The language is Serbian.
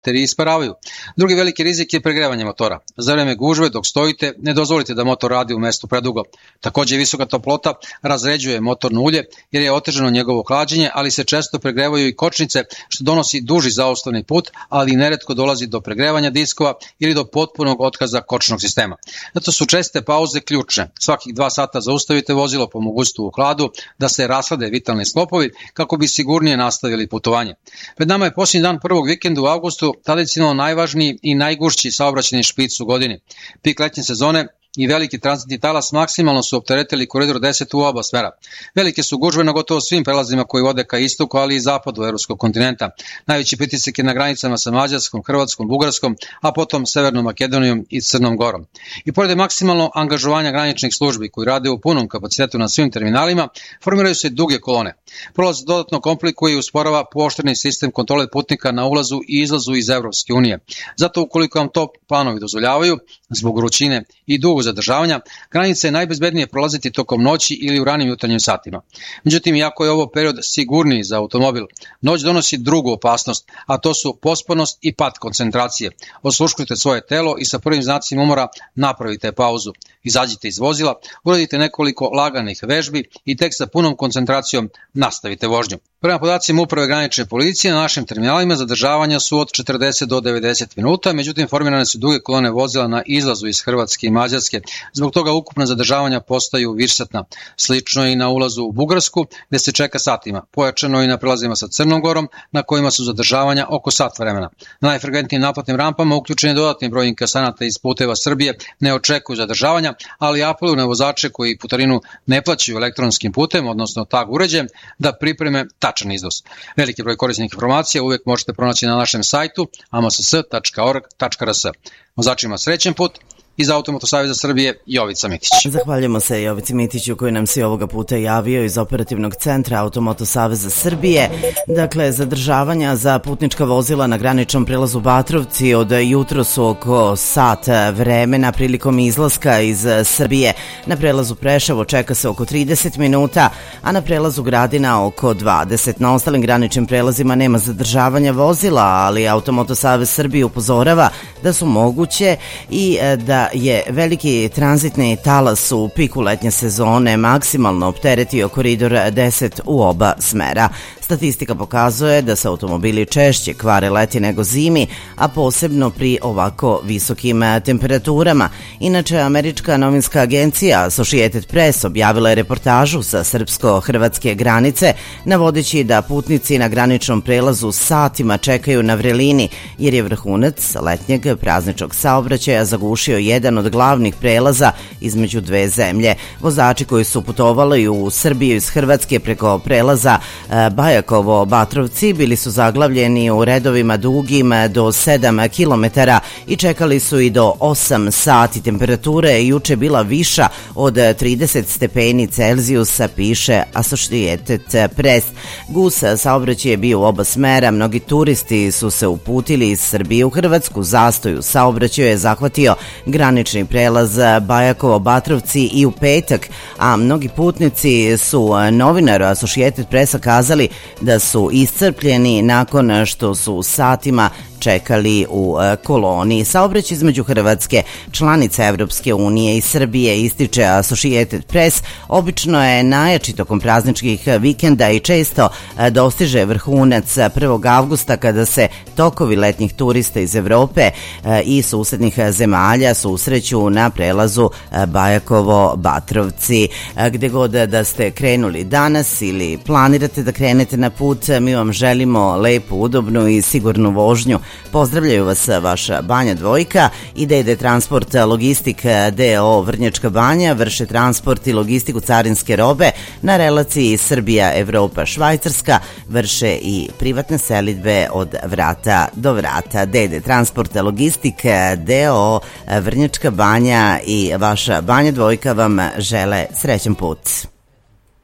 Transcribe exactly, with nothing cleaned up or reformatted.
baterije isparavaju. Drugi veliki rizik je pregrevanje motora. Za vreme gužve dok stojite ne dozvolite da motor radi u mestu predugo. Takođe visoka toplota razređuje motorno ulje jer je otežano njegovo hlađenje, ali se često pregrevaju i kočnice što donosi duži zaustavni put, ali neretko dolazi do pregrevanja diskova ili do potpunog otkaza kočnog sistema. Zato su česte pauze ključne. Svakih dva sata zaustavite vozilo po mogućstvu u hladu da se raslade vitalni sklopovi kako bi sigurnije nastavili putovanje. Pred nama je posljednji dan prvog vikenda u avgustu, tradicionalno najvažniji i najgušći saobraćajni špic u godini. Pik letnje sezone i veliki tranzitni talas maksimalno su opteretili koridor deset u oba smera. Velike su gužve na gotovo svim prelazima koji vode ka istoku, ali i zapadu evropskog kontinenta. Najveći pritisak je na granicama sa Mađarskom, Hrvatskom, Bugarskom, a potom Severnom Makedonijom i Crnom Gorom. I pored maksimalno angažovanja graničnih službi koji rade u punom kapacitetu na svim terminalima, formiraju se duge kolone. Prolaz dodatno komplikuje i usporava pooštreni sistem kontrole putnika na ulazu i izlazu iz Evropske unije. Zato ukoliko vam to planovi dozvoljavaju, zbog vrućine i dugog zadržavanja, granice je najbezbednije prolaziti tokom noći ili u ranim jutarnjim satima. Međutim, iako je ovo period sigurniji za automobil, noć donosi drugu opasnost, a to su pospanost i pad koncentracije. Osluškujte svoje telo i sa prvim znacima umora napravite pauzu. Izađite iz vozila, uradite nekoliko laganih vežbi i tek sa punom koncentracijom nastavite vožnju. Prema podacima Uprave granične policije, na našim terminalima zadržavanja su od četrdeset do devedeset minuta, međutim formirane su duge kolone vozila na izlazu iz Hrvatske i Mađarske, zbog toga ukupna zadržavanja postaju višesatna. Slično i na ulazu u Bugarsku, gde se čeka satima, pojačano i na prelazima sa Crnom Gorom, na kojima su zadržavanja oko sat vremena. Na najfrekventnijim naplatnim rampama uključen je dodatni broj inkasanata iz puteva Srbije, ne očekuju zadržavanja, ali apeluju na vozače koji putarinu ne plaćaju elektronskim putem, odnosno tag uređajem, da pripreme tačan iznos. Veliki broj korisnih informacija uvek možete pronaći na našem sajtu a m s s tačka org tačka r s. Vozačima srećen put. Iz Automoto saveza Srbije, Jovica Mitić. Zahvaljujemo se Jovici Mitiću koji nam se ovoga puta javio iz operativnog centra Automoto saveza Srbije. Dakle, zadržavanja za putnička vozila na graničnom prelazu Batrovci od jutro su oko sat vremena prilikom izlaska iz Srbije. Na prelazu Preševo čeka se oko trideset minuta, a na prelazu Gradina oko dvadeset. Na ostalim graničnim prelazima nema zadržavanja vozila, ali Automoto savez Srbije upozorava da su moguće i da je veliki tranzitni talas u piku letnje sezone maksimalno opteretio koridor deset u oba smera. Statistika pokazuje da se automobili češće kvare leti nego zimi, a posebno pri ovako visokim temperaturama. Inače, američka novinska agencija Associated Press objavila je reportažu sa srpsko-hrvatske granice, navodeći da putnici na graničnom prelazu satima čekaju na vrelini, jer je vrhunac letnjeg prazničnog saobraćaja zagušio jedan od glavnih prelaza između dve zemlje. Vozači koji su putovali u Srbiju iz Hrvatske preko prelaza Bajakovo Batrovci bili su zaglavljeni u redovima dugim do sedam kilometara i čekali su i do osam sati. Temperatura je juče bila viša od trideset stepeni Celzijusa, piše Associated Press. Gus saobraćaj je bio u oba smera, mnogi turisti su se uputili iz Srbije u Hrvatsku. Zastoj u saobraćaju je zahvatio granični prelaz Bajakovo Batrovci i u petak, a mnogi putnici su novinaru Associated Pressa kazali da su iscrpljeni nakon što su satima čekali u koloni. Saobraćaj između Hrvatske, članice Evropske unije i Srbije, ističe Associated Press, obično je najjači tokom prazničkih vikenda i često dostiže vrhunac prvog avgusta kada se tokovi letnjih turista iz Evrope i susednih zemalja susreću na prelazu Bajakovo Batrovci. Gde god da ste krenuli danas ili planirate da krenete na put, mi vam želimo lepu, udobnu i sigurnu vožnju. Pozdravljaju vas vaša Banja Dvojka i D D Transport Logistik D O O Vrnjačka Banja, vrše transport i logistiku carinske robe na relaciji Srbija, Evropa, Švajcarska, vrše i privatne selidbe od vrata do vrata. D D Transport Logistik D O O Vrnjačka Banja i vaša Banja Dvojka vam žele srećan put.